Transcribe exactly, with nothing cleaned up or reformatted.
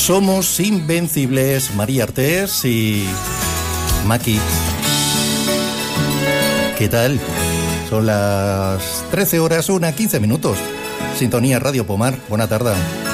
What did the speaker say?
Somos invencibles, María Artés y Maki. ¿Qué tal? Son las trece horas, una, quince minutos. Sintonía Radio Pomar, buena tarde.